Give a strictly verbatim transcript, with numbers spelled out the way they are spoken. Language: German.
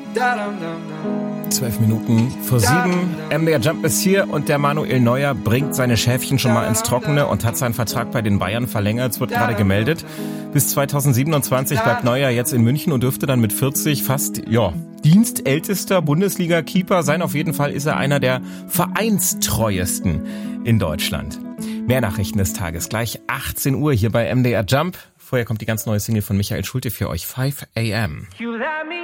Zwölf Minuten vor sieben. M D R Jump ist hier und der Manuel Neuer bringt seine Schäfchen schon mal ins Trockene und hat seinen Vertrag bei den Bayern verlängert. Es wird gerade gemeldet. Bis zweitausendsiebenundzwanzig bleibt Neuer jetzt in München und dürfte dann mit vierzig fast, ja, dienstältester Bundesliga-Keeper sein. Auf jeden Fall ist er einer der vereinstreuesten in Deutschland. Mehr Nachrichten des Tages gleich achtzehn Uhr hier bei M D R Jump. Vorher kommt die ganz neue Single von Michael Schulte für euch, five a m